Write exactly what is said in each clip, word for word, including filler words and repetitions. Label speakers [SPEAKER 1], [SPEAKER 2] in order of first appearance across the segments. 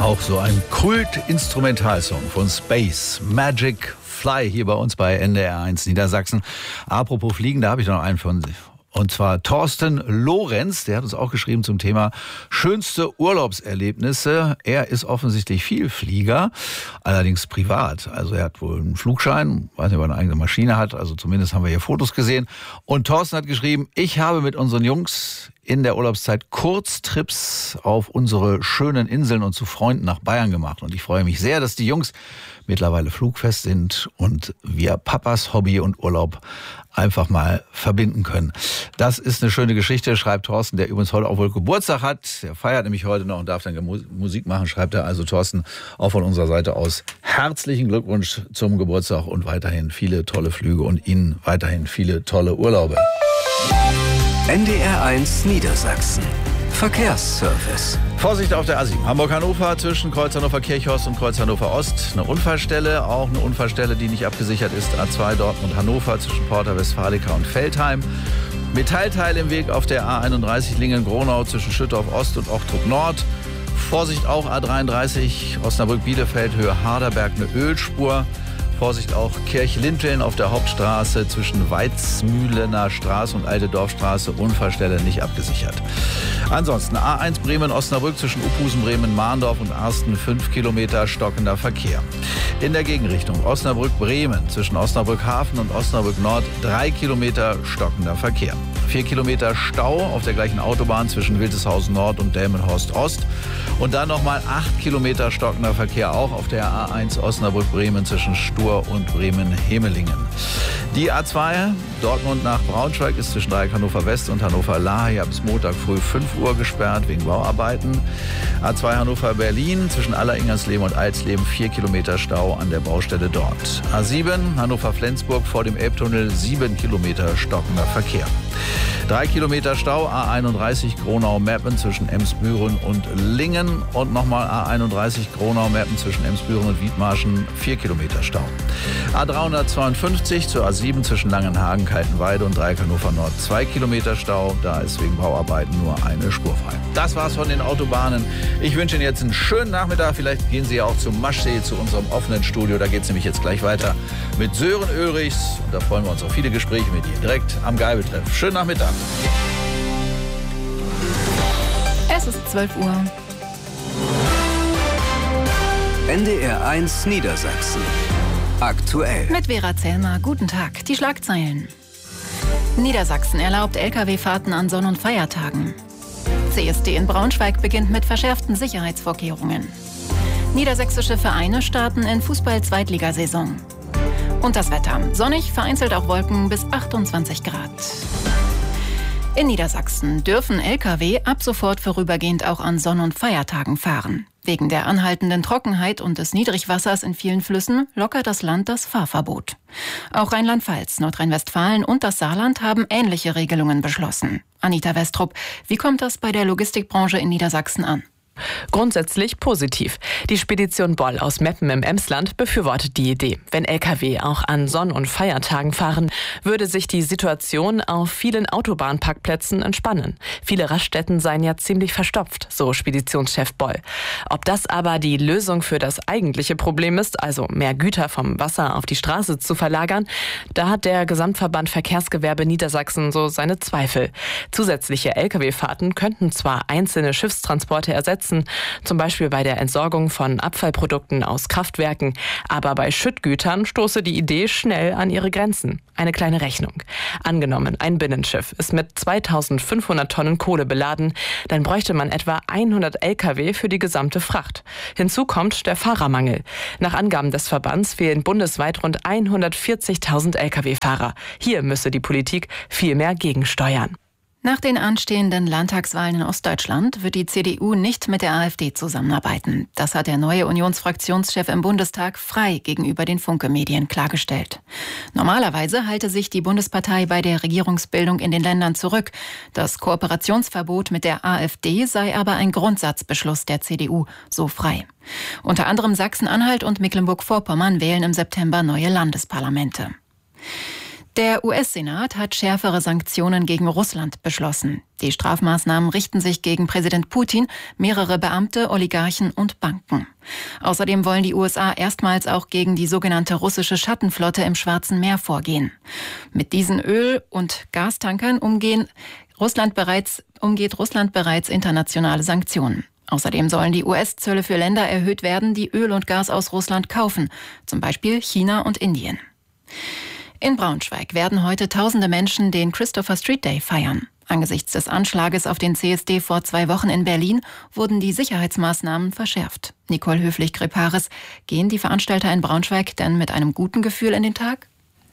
[SPEAKER 1] Auch so ein Kult-Instrumentalsong von Space Magic Fly hier bei uns bei N D R eins Niedersachsen. Apropos Fliegen, da habe ich noch einen von und zwar Thorsten Lorenz, der hat uns auch geschrieben zum Thema schönste Urlaubserlebnisse. Er ist offensichtlich Vielflieger, allerdings privat. Also er hat wohl einen Flugschein, weiß nicht, ob er eine eigene Maschine hat, also zumindest haben wir hier Fotos gesehen. Und Thorsten hat geschrieben, ich habe mit unseren Jungs in der Urlaubszeit Kurztrips auf unsere schönen Inseln und zu Freunden nach Bayern gemacht. Und ich freue mich sehr, dass die Jungs mittlerweile flugfest sind und wir Papas Hobby und Urlaub einfach mal verbinden können. Das ist eine schöne Geschichte, schreibt Thorsten, der übrigens heute auch wohl Geburtstag hat. Der feiert nämlich heute noch und darf dann Musik machen, schreibt er. Also Thorsten, auch von unserer Seite aus herzlichen Glückwunsch zum Geburtstag und weiterhin viele tolle Flüge und Ihnen weiterhin viele tolle Urlaube.
[SPEAKER 2] N D R eins Niedersachsen. Verkehrsservice.
[SPEAKER 1] Vorsicht auf der A sieben. Hamburg-Hannover zwischen Kreuz Hannover-Kirchhorst und Kreuz Hannover-Ost. Eine Unfallstelle, auch eine Unfallstelle, die nicht abgesichert ist. A zwei Dortmund-Hannover zwischen Porta Westfalica und Veltheim. Metallteile im Weg auf der A einunddreißig Lingen-Gronau zwischen Schüttorf-Ost und Ochtrup-Nord. Vorsicht auch A dreiunddreißig Osnabrück-Bielefeld Höhe Harderberg, eine Ölspur. Vorsicht auch Kirch-Linteln auf der Hauptstraße zwischen Weizmühlener Straße und Alte Dorfstraße. Unfallstelle nicht abgesichert. Ansonsten A eins Bremen-Osnabrück zwischen Uphusen, Bremen, Mahndorf und Arsten fünf Kilometer stockender Verkehr. In der Gegenrichtung Osnabrück-Bremen zwischen Osnabrück-Hafen und Osnabrück-Nord drei Kilometer stockender Verkehr. vier Kilometer Stau auf der gleichen Autobahn zwischen Wildeshausen Nord und Delmenhorst-Ost. Und dann nochmal acht Kilometer stockender Verkehr auch auf der A eins Osnabrück-Bremen zwischen Stur und Bremen-Hemelingen. Die A zwei Dortmund nach Braunschweig ist zwischen Dreieck Hannover West und Hannover Lahe bis Montag früh fünf Uhr gesperrt wegen Bauarbeiten. A zwei Hannover Berlin zwischen Aller-Ingersleben und Alsleben vier Kilometer Stau an der Baustelle dort. A sieben Hannover Flensburg vor dem Elbtunnel sieben Kilometer stockender Verkehr. Drei Kilometer Stau, A einunddreißig Gronau-Meppen zwischen Emsbüren und Lingen und nochmal A einunddreißig Gronau-Meppen zwischen Emsbüren und Wiedmarschen, vier Kilometer Stau. A dreihundertzweiundfünfzig zur A sieben zwischen Langenhagen, Kaltenweide und Dreieck Hannover Nord, zwei Kilometer Stau, da ist wegen Bauarbeiten nur eine Spur frei. Das war's von den Autobahnen. Ich wünsche Ihnen jetzt einen schönen Nachmittag, vielleicht gehen Sie ja auch zum Maschsee, zu unserem offenen Studio, da geht's nämlich jetzt gleich weiter mit Sören Ulrichs und da freuen wir uns auf viele Gespräche mit Ihnen direkt am Geibeltreff. Schönen Nachmittag.
[SPEAKER 3] Es ist zwölf Uhr.
[SPEAKER 2] N D R eins Niedersachsen. Aktuell.
[SPEAKER 3] Mit Vera Zellmer. Guten Tag. Die Schlagzeilen. Niedersachsen erlaubt L K W-Fahrten an Sonn- und Feiertagen. C S D in Braunschweig beginnt mit verschärften Sicherheitsvorkehrungen. Niedersächsische Vereine starten in Fußball-Zweitligasaison. Und das Wetter. Sonnig, vereinzelt auch Wolken bis achtundzwanzig Grad. In Niedersachsen dürfen L K W ab sofort vorübergehend auch an Sonn- und Feiertagen fahren. Wegen der anhaltenden Trockenheit und des Niedrigwassers in vielen Flüssen lockert das Land das Fahrverbot. Auch Rheinland-Pfalz, Nordrhein-Westfalen und das Saarland haben ähnliche Regelungen beschlossen. Anita Westrup, wie kommt das bei der Logistikbranche in Niedersachsen an?
[SPEAKER 4] Grundsätzlich positiv. Die Spedition Boll aus Meppen im Emsland befürwortet die Idee. Wenn L K W auch an Sonn- und Feiertagen fahren, würde sich die Situation auf vielen Autobahnparkplätzen entspannen. Viele Raststätten seien ja ziemlich verstopft, so Speditionschef Boll. Ob das aber die Lösung für das eigentliche Problem ist, also mehr Güter vom Wasser auf die Straße zu verlagern, da hat der Gesamtverband Verkehrsgewerbe Niedersachsen so seine Zweifel. Zusätzliche L K W-Fahrten könnten zwar einzelne Schiffstransporte ersetzen, zum Beispiel bei der Entsorgung von Abfallprodukten aus Kraftwerken. Aber bei Schüttgütern stoße die Idee schnell an ihre Grenzen. Eine kleine Rechnung. Angenommen, ein Binnenschiff ist mit zweitausendfünfhundert Tonnen Kohle beladen, dann bräuchte man etwa hundert L K W für die gesamte Fracht. Hinzu kommt der Fahrermangel. Nach Angaben des Verbands fehlen bundesweit rund hundertvierzigtausend L K W-Fahrer. Hier müsse die Politik viel mehr gegensteuern.
[SPEAKER 3] Nach den anstehenden Landtagswahlen in Ostdeutschland wird die C D U nicht mit der AfD zusammenarbeiten. Das hat der neue Unionsfraktionschef im Bundestag frei gegenüber den Funke-Medien klargestellt. Normalerweise halte sich die Bundespartei bei der Regierungsbildung in den Ländern zurück. Das Kooperationsverbot mit der AfD sei aber ein Grundsatzbeschluss der C D U, so frei. Unter anderem Sachsen-Anhalt und Mecklenburg-Vorpommern wählen im September neue Landesparlamente. Der U S-Senat hat schärfere Sanktionen gegen Russland beschlossen. Die Strafmaßnahmen richten sich gegen Präsident Putin, mehrere Beamte, Oligarchen und Banken. Außerdem wollen die U S A erstmals auch gegen die sogenannte russische Schattenflotte im Schwarzen Meer vorgehen. Mit diesen Öl- und Gastankern umgehen Russland bereits, umgeht Russland bereits internationale Sanktionen. Außerdem sollen die U S-Zölle für Länder erhöht werden, die Öl und Gas aus Russland kaufen, zum Beispiel China und Indien. In Braunschweig werden heute tausende Menschen den Christopher Street Day feiern. Angesichts des Anschlages auf den C S D vor zwei Wochen in Berlin wurden die Sicherheitsmaßnahmen verschärft. Nicole Höflich-Greparis, gehen die Veranstalter in Braunschweig denn mit einem guten Gefühl in den Tag?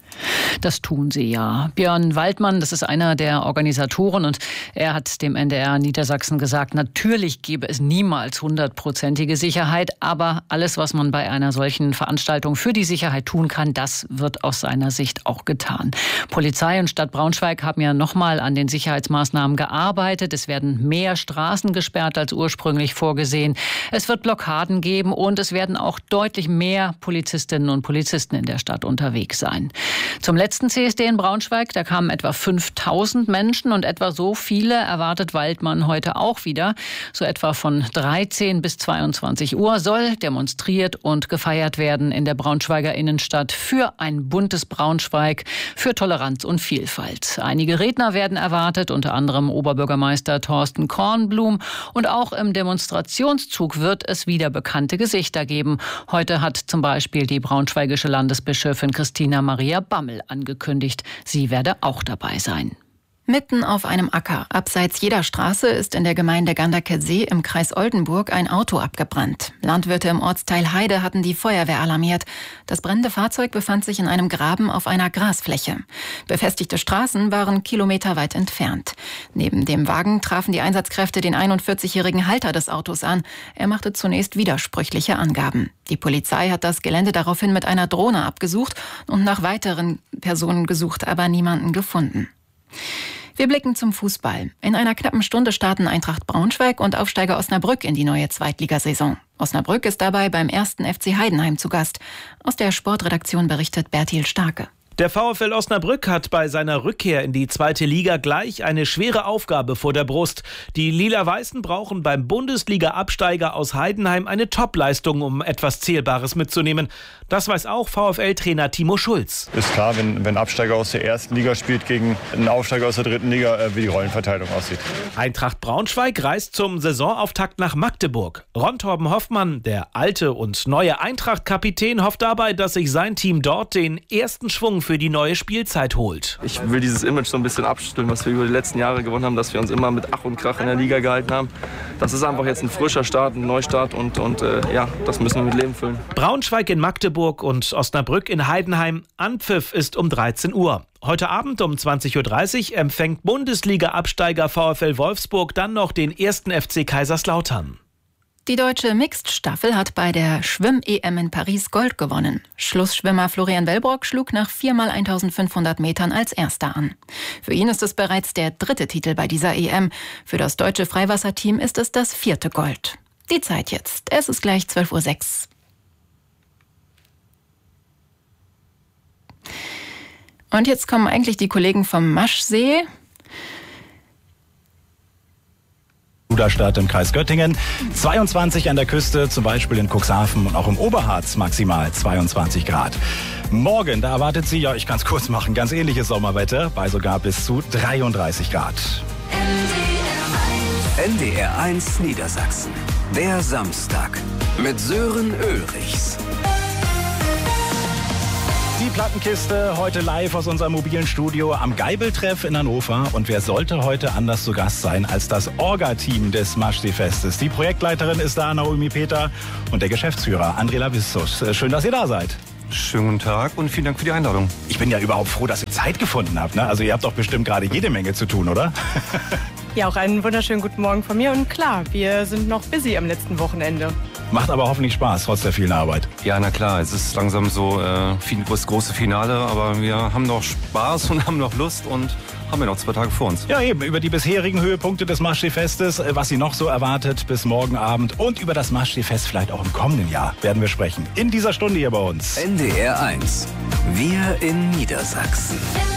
[SPEAKER 5] Das tun sie ja. Björn Waldmann, das ist einer der Organisatoren und er hat dem N D R Niedersachsen gesagt, natürlich gebe es niemals hundertprozentige Sicherheit, aber alles, was man bei einer solchen Veranstaltung für die Sicherheit tun kann, das wird aus seiner Sicht auch getan. Polizei und Stadt Braunschweig haben ja nochmal an den Sicherheitsmaßnahmen gearbeitet. Es werden mehr Straßen gesperrt als ursprünglich vorgesehen. Es wird Blockaden geben und es werden auch deutlich mehr Polizistinnen und Polizisten in der Stadt unterwegs sein. Zum letzten C S D in Braunschweig, da kamen etwa fünftausend Menschen und etwa so viele erwartet Waldmann heute auch wieder. So etwa von dreizehn bis zweiundzwanzig Uhr soll demonstriert und gefeiert werden in der Braunschweiger Innenstadt für ein buntes Braunschweig, für Toleranz und Vielfalt. Einige Redner werden erwartet, unter anderem Oberbürgermeister Thorsten Kornblum. Und auch im Demonstrationszug wird es wieder bekannte Gesichter geben. Heute hat zum Beispiel die braunschweigische Landesbischöfin Christina Maria Bammel angekündigt, sie werde auch dabei sein.
[SPEAKER 3] Mitten auf einem Acker, abseits jeder Straße, ist in der Gemeinde Ganderkesee im Kreis Oldenburg ein Auto abgebrannt. Landwirte im Ortsteil Heide hatten die Feuerwehr alarmiert. Das brennende Fahrzeug befand sich in einem Graben auf einer Grasfläche. Befestigte Straßen waren kilometerweit entfernt. Neben dem Wagen trafen die Einsatzkräfte den einundvierzigjährigen Halter des Autos an. Er machte zunächst widersprüchliche Angaben. Die Polizei hat das Gelände daraufhin mit einer Drohne abgesucht und nach weiteren Personen gesucht, aber niemanden gefunden. Wir blicken zum Fußball. In einer knappen Stunde starten Eintracht Braunschweig und Aufsteiger Osnabrück in die neue Zweitligasaison. Osnabrück ist dabei beim ersten F C Heidenheim zu Gast. Aus der Sportredaktion berichtet Bertil Starke.
[SPEAKER 6] Der VfL Osnabrück hat bei seiner Rückkehr in die zweite Liga gleich eine schwere Aufgabe vor der Brust. Die Lila-Weißen brauchen beim Bundesliga-Absteiger aus Heidenheim eine Topleistung, um etwas Zählbares mitzunehmen. Das weiß auch VfL-Trainer Timo Schulz.
[SPEAKER 7] Ist klar, wenn, wenn ein Absteiger aus der ersten Liga spielt gegen einen Aufsteiger aus der dritten Liga, wie die Rollenverteilung aussieht.
[SPEAKER 6] Eintracht Braunschweig reist zum Saisonauftakt nach Magdeburg. Ron Torben Hoffmann, der alte und neue Eintracht-Kapitän, hofft dabei, dass sich sein Team dort den ersten Schwung für die neue Spielzeit holt.
[SPEAKER 8] Ich will dieses Image so ein bisschen abstellen, was wir über die letzten Jahre gewonnen haben, dass wir uns immer mit Ach und Krach in der Liga gehalten haben. Das ist einfach jetzt ein frischer Start, ein Neustart und, und äh, ja, das müssen wir mit Leben füllen.
[SPEAKER 6] Braunschweig in Magdeburg und Osnabrück in Heidenheim. Anpfiff ist um dreizehn Uhr. Heute Abend um zwanzig Uhr dreißig empfängt Bundesliga-Absteiger VfL Wolfsburg dann noch den ersten F C Kaiserslautern.
[SPEAKER 3] Die deutsche Mixed-Staffel hat bei der Schwimm-E M in Paris Gold gewonnen. Schlussschwimmer Florian Wellbrock schlug nach viermal eintausendfünfhundert Metern als Erster an. Für ihn ist es bereits der dritte Titel bei dieser E M. Für das deutsche Freiwasserteam ist es das vierte Gold. Die Zeit jetzt. Es ist gleich zwölf Uhr sechs. Und jetzt kommen eigentlich die Kollegen vom Maschsee.
[SPEAKER 9] Stadt im Kreis Göttingen, zweiundzwanzig an der Küste, zum Beispiel in Cuxhaven und auch im Oberharz maximal zweiundzwanzig Grad. Morgen, da erwartet Sie, ja, ich kann es kurz machen, ganz ähnliches Sommerwetter, bei sogar bis zu dreiunddreißig Grad.
[SPEAKER 2] N D R eins Niedersachsen, der Samstag mit Sören Ulrichs.
[SPEAKER 9] Die Plattenkiste heute live aus unserem mobilen Studio am Geibeltreff in Hannover. Und wer sollte heute anders zu Gast sein als das Orga-Team des Maschsee-Festes? Die Projektleiterin ist da, Naomi Peter, und der Geschäftsführer André Lavissus. Schön, dass ihr da seid.
[SPEAKER 10] Schönen guten Tag und vielen Dank für die Einladung.
[SPEAKER 9] Ich bin ja überhaupt froh, dass ihr Zeit gefunden habt. Ne? Also ihr habt doch bestimmt gerade jede Menge zu tun, oder?
[SPEAKER 11] Ja, auch einen wunderschönen guten Morgen von mir. Und klar, wir sind noch busy am letzten Wochenende.
[SPEAKER 9] Macht aber hoffentlich Spaß, trotz der vielen Arbeit.
[SPEAKER 10] Ja, na klar, es ist langsam so äh, das große Finale, aber wir haben noch Spaß und haben noch Lust und haben wir noch zwei Tage vor uns.
[SPEAKER 9] Ja, eben, über die bisherigen Höhepunkte des Maschsee-Festes, was Sie noch so erwartet bis morgen Abend und über das Maschsee-Fest vielleicht auch im kommenden Jahr werden wir sprechen. In dieser Stunde hier bei uns.
[SPEAKER 2] N D R eins. Wir in Niedersachsen.